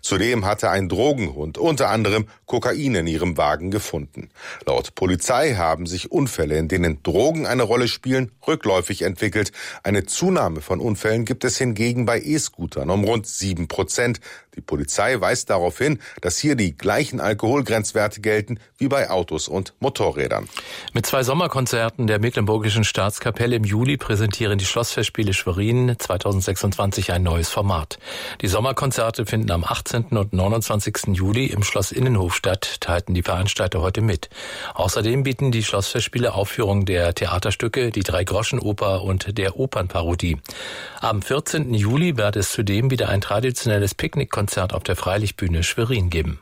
Zudem hatte ein Drogenhund unter anderem Kokain in ihrem Wagen gefunden. Laut Polizei haben sich Unfälle, in denen Drogen eine Rolle spielen, rückläufig entwickelt. Eine Zunahme von Unfällen gibt es hingegen bei E-Scootern um rund 7%. Die Polizei weist darauf hin, dass hier die gleichen Alkoholgrenzwerte gelten wie bei Autos und Motorrädern. Mit 2 Sommerkonzerten der Mecklenburgischen Staatskapelle im Juli präsentieren die Schlossfestspiele Schwerin 2026 ein neues Format. Die Sommerkonzerte finden am 18. und 29. Juli im Schloss Innenhof statt, teilten die Veranstalter heute mit. Außerdem bieten die Schlossfestspiele Aufführungen der Theaterstücke, die Drei-Groschen-Oper und der Opernparodie. Am 14. Juli wird es zudem wieder ein traditionelles Picknickkonzert auf der Freilichtbühne Schwerin geben.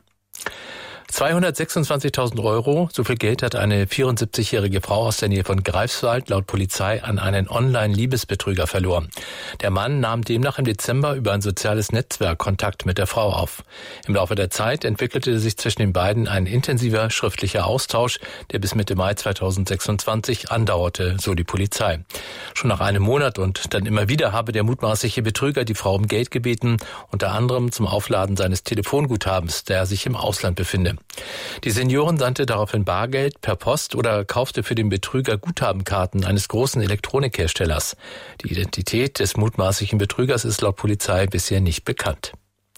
226.000 €, so viel Geld hat eine 74-jährige Frau aus der Nähe von Greifswald laut Polizei an einen Online-Liebesbetrüger verloren. Der Mann nahm demnach im Dezember über ein soziales Netzwerk Kontakt mit der Frau auf. Im Laufe der Zeit entwickelte sich zwischen den beiden ein intensiver schriftlicher Austausch, der bis Mitte Mai 2026 andauerte, so die Polizei. Schon nach einem Monat und dann immer wieder habe der mutmaßliche Betrüger die Frau um Geld gebeten, unter anderem zum Aufladen seines Telefonguthabens, der sich im Ausland befinde. Die Seniorin sandte daraufhin Bargeld per Post oder kaufte für den Betrüger Guthabenkarten eines großen Elektronikherstellers. Die Identität des mutmaßlichen Betrügers ist laut Polizei bisher nicht bekannt.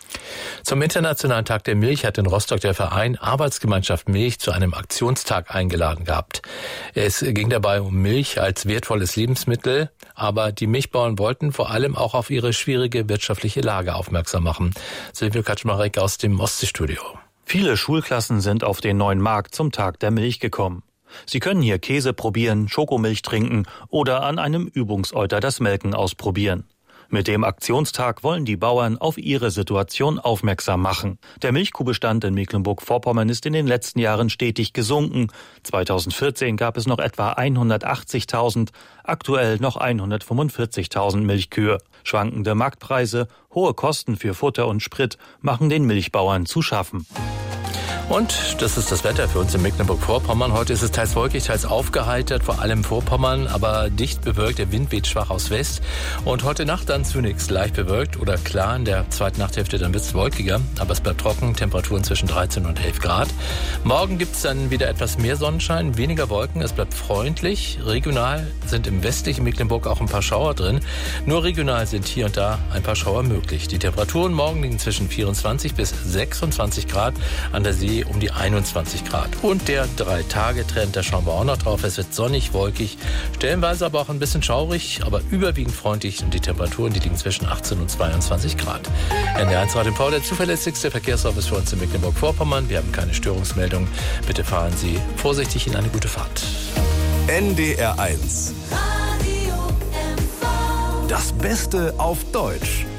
Zum Internationalen Tag der Milch hat in Rostock der Verein Arbeitsgemeinschaft Milch zu einem Aktionstag eingeladen gehabt. Es ging dabei um Milch als wertvolles Lebensmittel, aber die Milchbauern wollten vor allem auch auf ihre schwierige wirtschaftliche Lage aufmerksam machen. Silvio Kaczmarek aus dem Ostseestudio. Viele Schulklassen sind auf den neuen Markt zum Tag der Milch gekommen. Sie können hier Käse probieren, Schokomilch trinken oder an einem Übungseuter das Melken ausprobieren. Mit dem Aktionstag wollen die Bauern auf ihre Situation aufmerksam machen. Der Milchkuhbestand in Mecklenburg-Vorpommern ist in den letzten Jahren stetig gesunken. 2014 gab es noch etwa 180.000, aktuell noch 145.000 Milchkühe. Schwankende Marktpreise, hohe Kosten für Futter und Sprit machen den Milchbauern zu schaffen. Und das ist das Wetter für uns in Mecklenburg-Vorpommern. Heute ist es teils wolkig, teils aufgeheitert, vor allem Vorpommern, aber dicht bewölkt. Der Wind weht schwach aus West. Und heute Nacht dann zunächst leicht bewölkt oder klar. In der zweiten Nachthälfte dann wird es wolkiger, aber es bleibt trocken. Temperaturen zwischen 13 und 11 Grad. Morgen gibt es dann wieder etwas mehr Sonnenschein, weniger Wolken. Es bleibt freundlich. Regional sind im westlichen Mecklenburg auch ein paar Schauer drin. Nur regional sind hier und da ein paar Schauer möglich. Die Temperaturen morgen liegen zwischen 24 bis 26 Grad. An der See um die 21 Grad. Und der 3-Tage-Trend, da schauen wir auch noch drauf. Es wird sonnig, wolkig, stellenweise aber auch ein bisschen schaurig, aber überwiegend freundlich. Und die Temperaturen, die liegen zwischen 18 und 22 Grad. NDR1 Radio V, der zuverlässigste Verkehrsservice für uns in Mecklenburg-Vorpommern. Wir haben keine Störungsmeldung. Bitte fahren Sie vorsichtig in eine gute Fahrt. NDR1. Das Beste auf Deutsch.